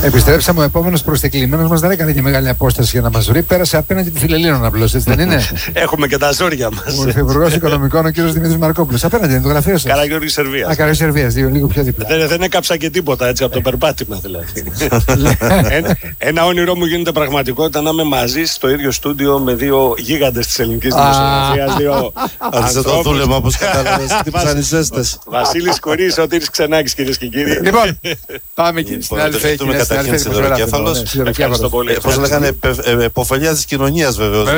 Επιστρέψαμε. Ο επόμενος προσκεκλημένος μας δεν έκανε και μεγάλη απόσταση για να μας βρει. Πέρασε απέναντι τη Φιλελλήνων απλώς, έτσι δεν είναι? Έχουμε και τα ζόρια μας. Ο Υφυπουργός Οικονομικών, ο κύριος Δημήτρης Μαρκόπουλος. Απέναντι είναι το γραφείο σας. Καραγιώργης Σερβίας. Καραγιώργης Σερβίας, λίγο πιο δίπλα. Δεν έκαψα και τίποτα έτσι από το περπάτημα δηλαδή. Ένα όνειρό μου γίνεται πραγματικότητα να είμαι μαζί στο ίδιο στούντιο με δύο γίγαντες της ελληνικής δημοσιογραφίας. Αυτό το δούλευμα όπως κατάλαβες. Ανισέστες. Βασίλης Κορής, Σωτήρης Ξενάκης, κυρίες και κύριοι. Λοιπόν, πάμε και στην άλλη θέση. Καταρχήν Σιδεροκέφαλος. Ευχαριστώ πολύ. Πώς λέγανε, επωφελία της κοινωνίας βεβαίως.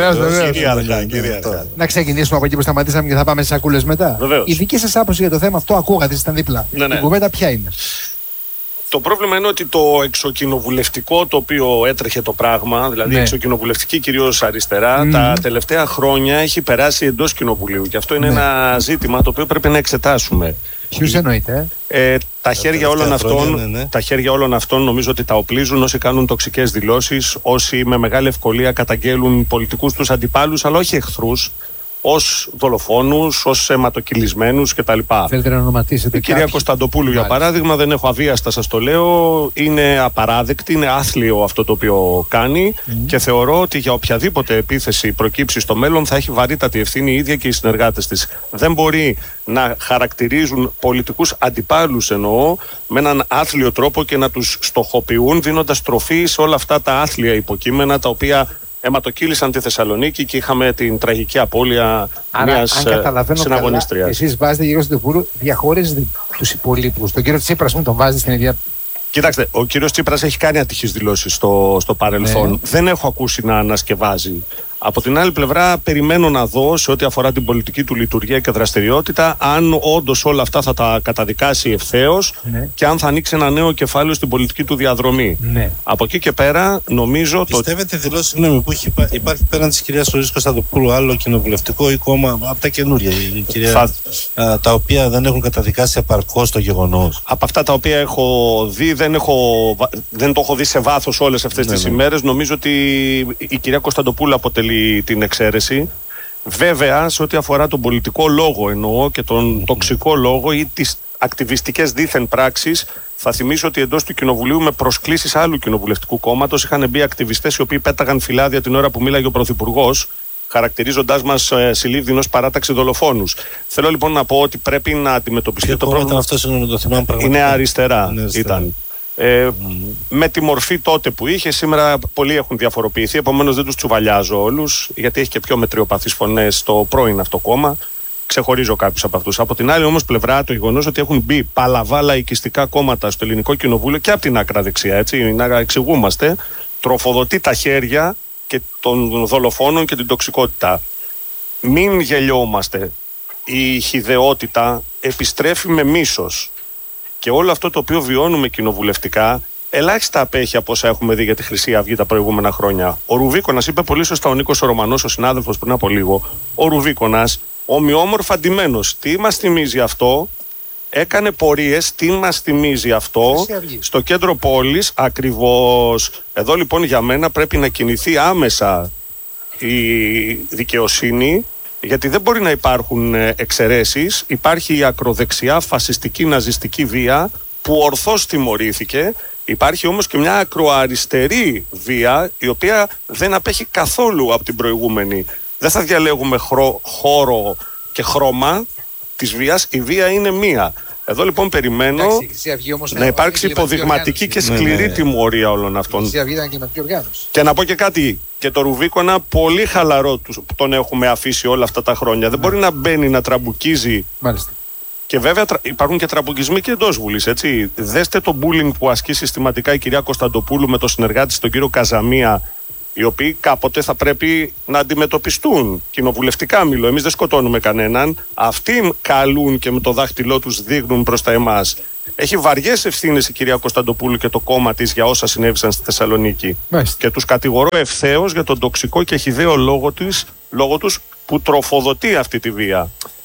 Να ξεκινήσουμε από εκεί που σταματήσαμε και θα πάμε σε σακούλες μετά. Η δική σας άποψη για το θέμα αυτό, ακούγατε, ήταν δίπλα. Η κουβέντα ποια είναι? Το πρόβλημα είναι ότι το εξοκοινοβουλευτικό το οποίο έτρεχε το πράγμα, δηλαδή η εξοκοινοβουλευτική κυρίως αριστερά, τα τελευταία χρόνια έχει περάσει εντός κοινοβουλίου. Και αυτό είναι ένα ζήτημα το οποίο πρέπει να εξετάσουμε. Ποιους εννοείται? Τα χέρια όλων αυτών νομίζω ότι τα οπλίζουν όσοι κάνουν τοξικές δηλώσεις, όσοι με μεγάλη ευκολία καταγγέλουν πολιτικούς τους αντιπάλους, αλλά όχι εχθρούς, ως δολοφόνους, ως αιματοκυλισμένους κτλ. Θέλετε να ονοματίσετε? Η κυρία Κωνσταντοπούλου, για παράδειγμα, δεν έχω αβίαστα, σας το λέω, είναι απαράδεκτη, είναι άθλιο αυτό το οποίο κάνει και θεωρώ ότι για οποιαδήποτε επίθεση προκύψει στο μέλλον θα έχει βαρύτατη ευθύνη η ίδια και οι συνεργάτες της. Δεν μπορεί να χαρακτηρίζουν πολιτικούς αντιπάλους, εννοώ, με έναν άθλιο τρόπο και να τους στοχοποιούν δίνοντας τροφή σε όλα αυτά τα άθλια υποκείμενα τα οποία αιματοκύλησαν τη Θεσσαλονίκη και είχαμε την τραγική απώλεια μιας συναγωνίστριας. Εσείς βάζετε γύρω στην Τεπούλου, διαχωρίζετε τους υπολείπους. Τον κύριο Τσίπρα, τον βάζετε στην ίδια? Κοιτάξτε, ο κύριος Τσίπρας έχει κάνει ατυχείς δηλώσεις στο παρελθόν. Δεν έχω ακούσει να ανασκευάζει. Από την άλλη πλευρά, περιμένω να δω σε ό,τι αφορά την πολιτική του λειτουργία και δραστηριότητα, αν όντως όλα αυτά θα τα καταδικάσει ευθέως και αν θα ανοίξει ένα νέο κεφάλαιο στην πολιτική του διαδρομή. Από εκεί και πέρα, νομίζω. Πιστεύετε δηλώσεις, συγγνώμη, που υπάρχει πέραν της κυρίας Σωρής Κωνσταντοπούλου άλλο κοινοβουλευτικό ή κόμμα από τα καινούρια, τα οποία δεν έχουν καταδικάσει επαρκώς το γεγονός? Από αυτά τα οποία έχω δει, δεν το έχω δει σε βάθος όλες αυτές τις ημέρες. Νομίζω ότι η κυρία Κωνσταντοπούλου αποτελεί την εξαίρεση. Βέβαια, σε ό,τι αφορά τον πολιτικό λόγο εννοώ και τον τοξικό λόγο ή τις ακτιβιστικές δήθεν πράξεις, θα θυμίσω ότι εντός του κοινοβουλίου με προσκλήσεις άλλου κοινοβουλευτικού κόμματος είχαν μπει ακτιβιστές οι οποίοι πέταγαν φυλάδια την ώρα που μίλαγε ο Πρωθυπουργός, χαρακτηρίζοντάς μας συλλήβδη ενός παράταξη δολοφόνους. Θέλω λοιπόν να πω ότι πρέπει να αντιμετωπιστεί το πρόβλημα. Αυτό είναι αριστερά. Ήταν. Με τη μορφή τότε που είχε, σήμερα πολλοί έχουν διαφοροποιηθεί, επομένως δεν τους τσουβαλιάζω όλους, γιατί έχει και πιο μετριοπαθείς φωνές στο πρώην αυτό κόμμα. Ξεχωρίζω κάποιους από αυτούς. Από την άλλη όμως πλευρά, το γεγονός ότι έχουν μπει παλαβά λαϊκιστικά κόμματα στο ελληνικό κοινοβούλιο και από την άκρα δεξιά, έτσι, να εξηγούμαστε, τροφοδοτεί τα χέρια και των δολοφόνων και την τοξικότητα. Μην γελιόμαστε. Η χυδαιότητα επιστρέφει με μίσος. Και όλο αυτό το οποίο βιώνουμε κοινοβουλευτικά, ελάχιστα απέχει από όσα έχουμε δει για τη Χρυσή Αυγή τα προηγούμενα χρόνια. Ο Ρουβίκονας, είπε πολύ σωστά ο Νίκος ο Ρωμανός, ο συνάδελφος πριν από λίγο, ο Ρουβίκονας, ομοιόμορφα ντυμένος. Τι μας θυμίζει αυτό? Έκανε πορείες, τι μας θυμίζει αυτό? Στο κέντρο πόλης, ακριβώς. Εδώ λοιπόν για μένα πρέπει να κινηθεί άμεσα η δικαιοσύνη. Γιατί δεν μπορεί να υπάρχουν εξαιρέσεις. Υπάρχει η ακροδεξιά φασιστική ναζιστική βία που ορθώς τιμωρήθηκε. Υπάρχει όμως και μια ακροαριστερή βία η οποία δεν απέχει καθόλου από την προηγούμενη. Δεν θα διαλέγουμε χώρο και χρώμα της βίας. Η βία είναι μία. Εδώ λοιπόν περιμένω να υπάρξει υποδειγματική και σκληρή τιμωρία όλων αυτών. Και να πω και κάτι, και το Ρουβίκονα πολύ χαλαρό τον έχουμε αφήσει όλα αυτά τα χρόνια. Δεν μπορεί να μπαίνει να τραμπουκίζει. Μάλιστα. Και βέβαια υπάρχουν και τραμπουκισμοί και εντός Βουλής, έτσι. Δέστε το bullying που ασκεί συστηματικά η κυρία Κωνσταντοπούλου με τον συνεργάτη τον κύριο Καζαμία, οι οποίοι κάποτε θα πρέπει να αντιμετωπιστούν. Κοινοβουλευτικά μιλώ, εμείς δεν σκοτώνουμε κανέναν. Αυτοί καλούν και με το δάχτυλό τους δείχνουν προς τα εμάς. Έχει βαριές ευθύνες η κυρία Κωνσταντοπούλου και το κόμμα της για όσα συνέβησαν στη Θεσσαλονίκη. Και τους κατηγορώ ευθέως για τον τοξικό και χυδαίο λόγο τους που τροφοδοτεί αυτή τη βία.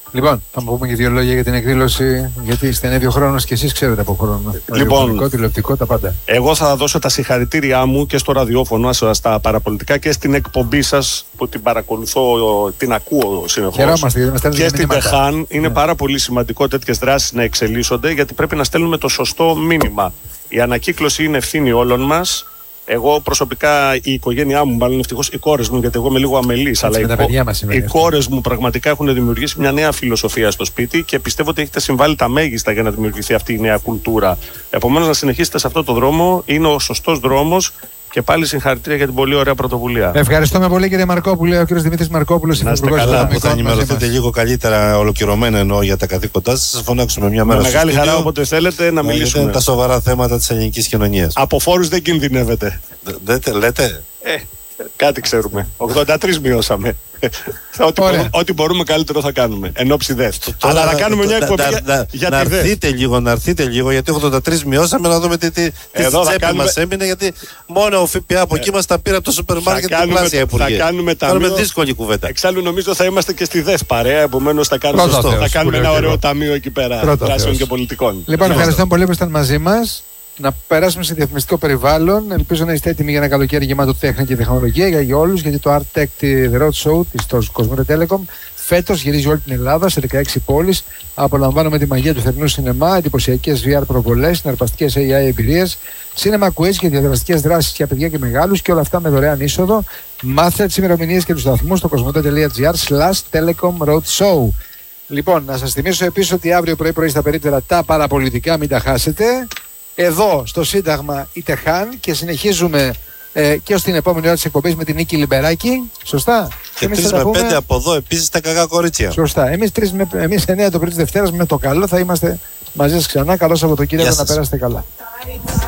Λοιπόν, θα μου πούμε και δύο λόγια για την εκδήλωση, γιατί στενεύει ο χρόνος και εσείς ξέρετε από χρόνο. Λοιπόν, τηλεοπτικό, τα πάντα. Εγώ θα δώσω τα συγχαρητήριά μου και στο ραδιόφωνο, στα παραπολιτικά και στην εκπομπή σας που την παρακολουθώ, την ακούω συνεχώς. Χαιρόμαστε γιατί μας στέλνετε και στην ΤΕΧΑΝ. Είναι πάρα πολύ σημαντικό τέτοιες δράσεις να εξελίσσονται, γιατί πρέπει να στέλνουμε το σωστό μήνυμα. Η ανακύκλωση είναι ευθύνη όλων μας. Εγώ προσωπικά, η οικογένειά μου, μάλλον ευτυχώς οι κόρες μου, γιατί εγώ είμαι λίγο αμελής, αλλά οι κόρες μου πραγματικά έχουν δημιουργήσει μια νέα φιλοσοφία στο σπίτι και πιστεύω ότι έχετε συμβάλει τα μέγιστα για να δημιουργηθεί αυτή η νέα κουλτούρα. Επομένως, να συνεχίσετε σε αυτό το δρόμο, είναι ο σωστός δρόμος. Και πάλι συγχαρητήρια για την πολύ ωραία πρωτοβουλία. Ευχαριστούμε πολύ, κύριε Μαρκόπουλε. Ο κύριος Δημήτρης Μαρκόπουλος, Υπουργός Οικονομικών. Που θα ενημερωθείτε λίγο καλύτερα, ολοκληρωμένα εννοώ, για τα καθήκοντά σας. Σας φωνάξουμε μια μέρα. Με μεγάλη χαρά, όποτε θέλετε να μιλήσουμε. Είναι τα σοβαρά θέματα της ελληνικής κοινωνίας. Από φόρους δεν κινδυνεύετε. Λέτε. Κάτι ξέρουμε. 83 μειώσαμε. Ό,τι μπορούμε καλύτερο θα κάνουμε. Εν ώψη ΔΕΘ. Αλλά να κάνουμε μια εκπομπή για τη ΔΕΘ. Να έρθετε λίγο, γιατί 83 μειώσαμε, να δούμε τι τσέπη μας έμεινε. Γιατί μόνο ο ΦΠΑ από εκεί μας τα πήρε από το σούπερ μάρκετ και την πλάσια υπουργεία. Θα κάνουμε δύσκολη κουβέντα. Εξάλλου νομίζω θα είμαστε και στη ΔΕΘ παρέα. Επομένως θα κάνουμε ένα ωραίο ταμείο εκεί πέρα δράσεων και πολιτικών. Λοιπόν, ευχαριστώ πολύ που ήσταν μαζί μας. Να περάσουμε σε διαφημιστικό περιβάλλον. Ελπίζω να είστε έτοιμοι για ένα καλοκαίρι γεμάτο τέχνη και τεχνολογία για όλους, γιατί το Art Tech The Road Show της Cosmote Telecom φέτος γυρίζει όλη την Ελλάδα σε 16 πόλεις. Απολαμβάνουμε τη μαγεία του θερινού σινεμά, εντυπωσιακές VR προβολές, συναρπαστικές AI εμπειρίες, cinema quiz και διαδραστικές δράσεις για παιδιά και μεγάλους, και όλα αυτά με δωρεάν είσοδο. Μάθετε τις ημερομηνίες και τους σταθμούς στο cosmote.gr/Telecom Road Show. Λοιπόν, να σας θυμίσω επίσης ότι αύριο πρωί στα περίπτερα τα παραπολιτικά, μην τα χάσετε. Εδώ στο Σύνταγμα η ΤΕΧΑΝ, και συνεχίζουμε και ως την επόμενη ώρα της εκπομπής με την Νίκη Λιμπεράκη. Σωστά. Και 3 με 5 από εδώ επίσης τα κακά κορίτσια. Σωστά. Εμείς 9 το πρωί της Δευτέρας με το καλό θα είμαστε μαζί σας ξανά. Καλό Σαββατοκύριακο, να περάσετε καλά.